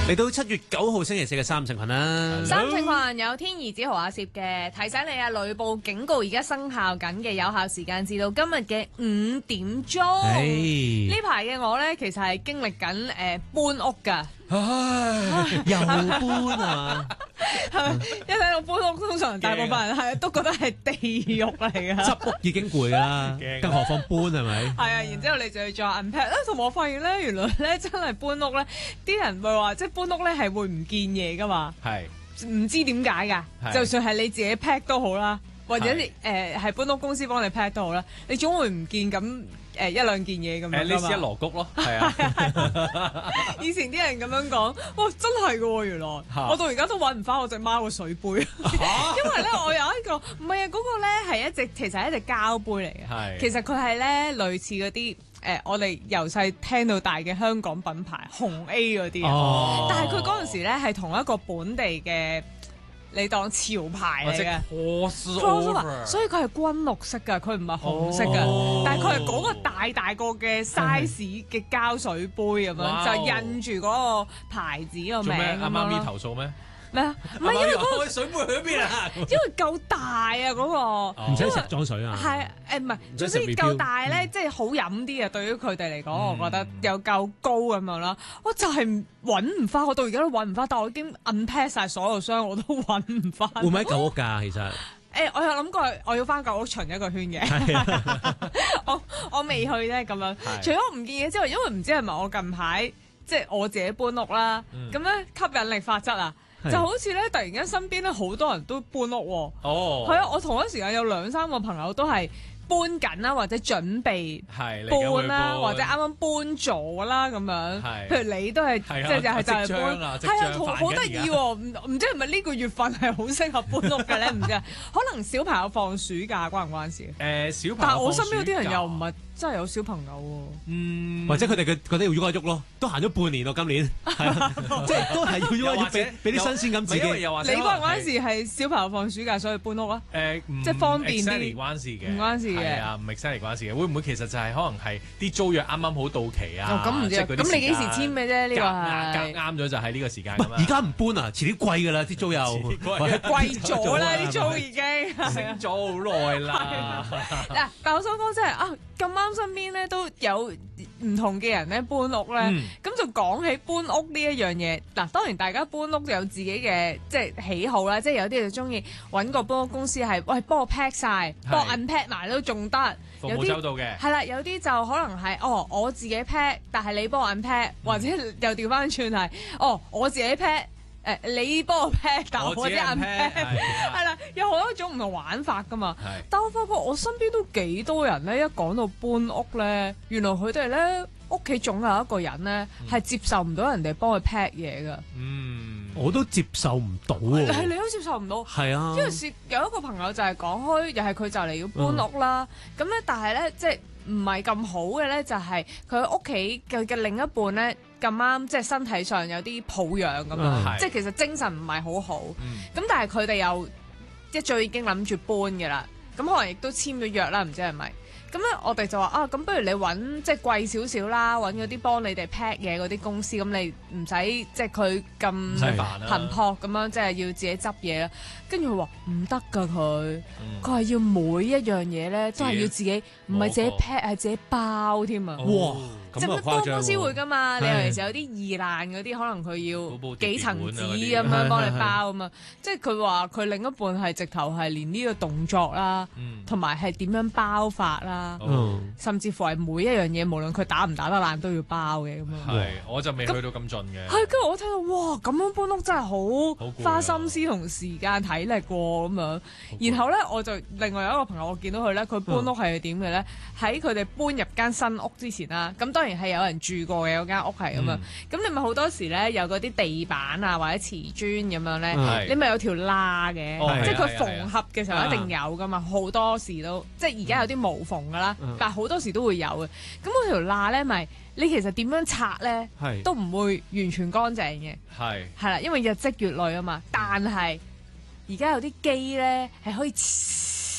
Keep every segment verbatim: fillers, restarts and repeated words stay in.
嚟到七月九號星期四嘅三成群啦， 三成群有天兒子豪阿攝嘅提醒你啊，雷暴警告而家生效緊嘅有效時間至到今日嘅五點鐘。呢排嘅我咧，其實係經歷緊誒搬屋㗎。 唉，又搬啊！ 係咪一睇到搬屋，通常大部分人係都覺得係地獄嚟㗎。 執屋已經攰啦，更何況搬係咪？ 係啊，然之後你就要再 unpack 咧，同埋我發現咧，原來咧真係搬屋咧，啲人咪話即係搬屋咧係會唔見嘢㗎嘛？係唔知點解㗎？就算係你自己 pack 都好啦，或者你誒係搬屋公司幫你 pack 都好啦，你總會唔見咁。誒一兩件嘢咁樣㗎嘛， 你試一鑼谷咯，係啊！ 以前啲人咁樣講，哇真係㗎喎，原來我到而家都揾唔翻我隻貓個水杯，因為咧我有一個唔係啊，嗰個咧係一隻其實係一隻膠杯嚟嘅，其實佢係咧類似嗰啲誒我哋由細聽到大嘅香港品牌紅 A 嗰啲啊，但係佢嗰陣時咧係同一個本地嘅。你當潮牌嚟嘅 ，crossover， 所以佢係軍綠色㗎，佢唔係紅色㗎，哦、但係佢係嗰個大大個嘅 size 嘅膠水杯咁樣，就印住嗰個牌子個名咁樣咯。做咩？ 阿媽咪投訴咩？ 咩啊？唔係因為嗰個水杯去咗邊啊？ 因為夠大啊嗰個， 唔使食裝水啊。 係誒唔係，總之夠大咧，即係好飲啲啊！對於佢哋嚟講，我覺得又夠高咁樣啦。我就係揾唔翻，我到而家都揾唔翻，但我已經 unpack 曬所有箱，我都揾唔翻。 會唔會喺舊屋㗎？其實誒，我有諗過我要翻舊屋巡一個圈嘅。我我未去咧咁樣，除咗唔見嘢之外，因為唔知係咪我近排即係我自己搬屋啦，咁咧吸引力法則啊！就好似咧，突然間身邊咧好多人都搬屋喎。哦，係啊！我同一時間有兩三個朋友都係搬緊啦，或者準備搬啦，或者啱啱搬咗啦咁樣。係，譬如你都係即係就係就係搬，係啊，好得意喎！唔唔知係咪呢個月份係好適合搬屋嘅咧？唔知啊，可能小朋友放暑假關唔關事？ 誒，小朋友， 但係我身邊有啲人又唔係。真係有小朋友喎， 嗯，或者佢哋嘅覺得要喐一喐咯，都行咗半年咯，今年係啊，即係都係要喐一喐，俾俾啲新鮮感自己。 你關唔關事係小朋友放暑假所以搬屋啊？誒，即係方便啲。 唔關事嘅， 唔關事嘅。 係啊，唔係 exactly 關事嘅。會唔會其實就係可能係啲租約啱啱好到期啊？ 咁唔知咁你幾時簽嘅啫？呢個係啱咗就係呢個時間。 而家唔搬啊，遲啲貴㗎啦，啲租又貴咗啦，啲租已經升咗好耐啦。 嗱，但我想講即係啊。咁啱身邊咧都有唔同嘅人咧搬屋咧，咁、嗯、就講起搬屋呢一樣嘢。嗱，當然大家搬屋有自己嘅即係喜好啦，即係有啲就中意揾個搬屋公司係，喂幫我 pack 晒，幫我 unpack 埋都仲得。 服務周到嘅。係啦，有啲就可能係哦，我自己 pack，但係你幫我 unpack，、嗯、或者又調翻轉係，哦我自己 pack。誒，你幫我 pack，但我啲 unpack，係啦，有好多種唔同玩法噶嘛。但我發覺我身邊都幾多人咧，一講到搬屋咧，原來佢哋咧屋企總有一個人咧係接受唔到人哋幫佢 pack 嘢噶。嗯， 我都接受唔到喎。 係你都接受唔到？係啊，因為是有一個朋友就係講開，又係佢就嚟要搬屋啦。咁咧，但係咧即係唔係咁好嘅咧，就係佢屋企嘅嘅另一半咧。咁啱即係身體上有啲抱恙咁樣，嗯、即係其實精神唔係好好。咁、嗯、但係佢哋又一早已經諗住搬嘅啦，咁可能亦都簽咗約啦，唔知係咪？咁咧我哋就話啊，咁不如你揾即係貴少少啦，揾嗰啲幫你哋 pack 嘢嗰啲公司，咁你唔使即係佢咁頻撲咁樣，即係要自己執嘢啦。跟住佢話唔得㗎佢，佢係、嗯、要每一樣嘢咧都係要自己，唔係自己 pack 係自己包添啊！哇！即係多公司會㗎嘛？你尤其是有啲易爛嗰啲，可能佢要幾層紙咁樣幫你包啊嘛。即係佢話佢另一半係直頭係連呢個動作啦，同埋係點樣包法啦，嗯、甚至乎係每一樣嘢，無論佢打唔打得爛都要包嘅咁樣。係， 我就未去到咁盡嘅。 係，跟住我睇到哇，咁樣搬屋真係好花心思同時間體力喎咁樣。然後咧，我就另外有一個朋友，我見到佢咧，佢搬屋係點嘅咧？喺佢哋搬入間新屋之前啦，咁當然係有人住過嘅嗰間屋係咁樣。咁、嗯、你咪好多時咧有嗰啲地板啊或者瓷磚咁樣咧，是你咪有條罅嘅，哦、即係佢縫合嘅時候一定有噶嘛。好、啊、多時都即係而家有啲無縫噶啦，嗯、但係好多時都會有嘅。咁嗰條罅咧咪你其實點樣拆咧是都唔會完全乾淨嘅，係係啦，因為日積月累啊嘛。但係而家有啲機咧係可以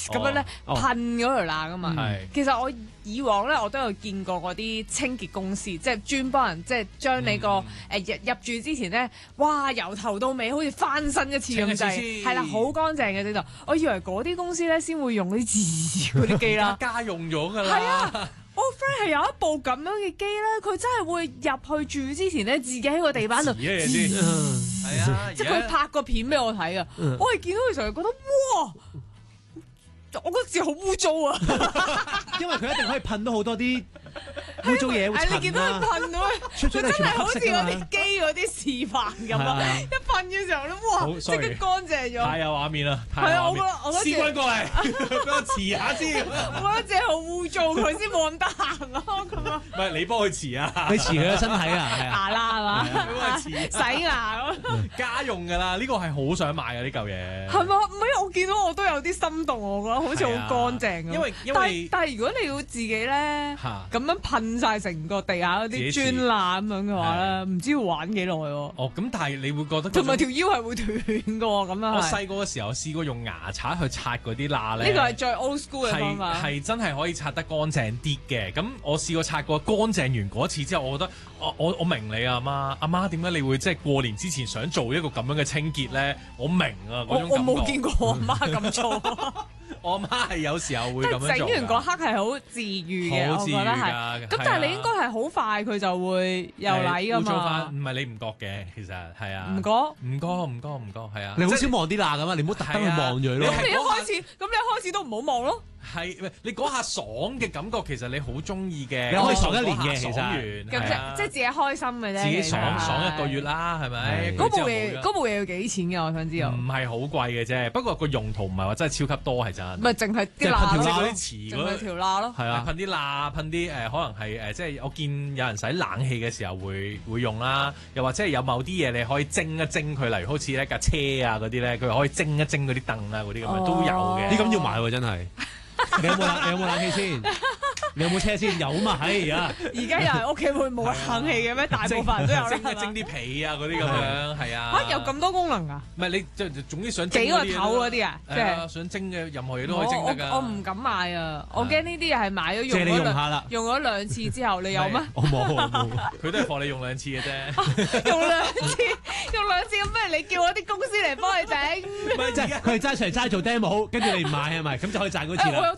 咁樣咧哦噴嗰條罅噶嘛。 係其實我以往咧我都有見過嗰啲清潔公司，即係專幫人即係將你個誒入入住之前咧，哇由頭到尾好似翻新一次咁滯，係啦好乾淨嘅呢度。我以為嗰啲公司咧先會用嗰啲字嗰啲機啦。 家用咗㗎啦。 係啊，我 friend 係有一部咁樣嘅機咧，佢真係會入去住之前咧，自己喺個地板度， 字啊先係啊， 即係佢拍個片俾我睇噶。 嗯我係見到佢時候覺得哇，我覺得字好污糟啊！ 因為佢一定可以噴到好多啲污糟嘢，會係你見到佢塵啊， 噴到咧， 出佢真咗嚟全部係好似嗰黑色㗎嘛啲機嗰啲示範咁啊！ 係啊一噴嘅時候咧，哇， 好即 sorry 刻乾淨咗。 太有畫面啦，太係啊，我有畫面。 覺得我覺得師君過嚟，俾我遲下先。 我覺得自己好污糟，佢先冇咁得閒咯，咁啊， 唔係你幫佢遲啊， 你遲佢嘅身體啊，係啊， 牙啦係嘛， 俾我遲洗牙咯。 家用㗎啦，呢個係好想買嘅呢嚿嘢。 係嘛？唔係，我見到我都有啲心動，我覺得好似好乾淨咁。 因為因但係為但係如果你要自己咧嚇咁樣噴晒成個地下嗰自己啲磚罅咁樣嘅話咧，唔知要玩幾耐喎。 哦，咁但係你會覺得嗰種同埋條腰係會斷嘅喎，咁我樣係。 細個嘅時候試過用牙刷去刷嗰啲罅咧， 呢個係最 old school 嘅方係法。 係真係可以刷得乾淨啲嘅。咁我試過刷過乾淨完嗰一次之後，我覺得我我我明你啊媽，阿媽點解你會即係過年之前想做一個咁樣嘅清潔咧？我明啊嗰我我種感覺。 冇見過我媽咁做， 我阿媽係有時候會即咁樣做係整完嗰㗎。 刻係好治愈嘅，我好治愈覺得係。 㗎。 咁但係你應該係好快佢就會又禮㗎污糟嘛返，唔係你唔覺嘅，其實係啊。 唔覺。 唔覺唔覺唔覺係啊。 你好即係少望啲罅㗎嘛，你唔好特登去係啊望住佢咯你。 咁你一開始，咁你一開始都唔好望咯。 係，喂你嗰下爽嘅感覺，其實你好中意嘅。 你可以爽一年嘅嗰下其實爽完咁係啊即即係自己開心嘅啫。 自己其實爽爽一個月係。 啦，係咪？ 係嗰部佢之後冇嘢咗嗰部嘢要幾錢嘅？我想知道。 唔係好貴嘅啫，不過個用途唔係話真係超級多係真。 咪淨係啲即係噴罅咯， 條罅咯即係嗰啲詞淨係嗰條罅咯。 係啊， 噴啲罅，噴啲誒，可能係誒，即係我見有人洗冷氣嘅時候會會用啦，又或者係有某啲嘢你可以蒸一蒸佢，例如好似一架車啊嗰啲咧，佢可以蒸一蒸嗰啲凳啊嗰啲咁樣都有嘅。 你咁要買喎，真係。你有冇冷？你有冇冷氣先？你有冇車先？有嘛？係啊。 而家有人屋企會冇冷氣嘅咩？大部分人都有啦，係嘛蒸一蒸啲被啊嗰啲咁樣，係啊。 嚇有咁多功能啊？ 唔係你即係總之想蒸幾個嗰啲頭嗰啲啊？即係啊， 係想蒸嘅任何嘢都我可以蒸得㗎。 我我唔敢買啊！我驚呢啲嘢係買咗用借你咗兩用下啦。 用咗兩次之後，你有咩？ 我冇，我冇。 佢都係放你用兩次嘅啫。 用兩次，用兩次咁咩？你叫我啲公司嚟幫你整？ 唔係即係佢係齋出嚟齋做 demo，跟住你唔買係咪？咁就可以賺嗰次啦。 誒我有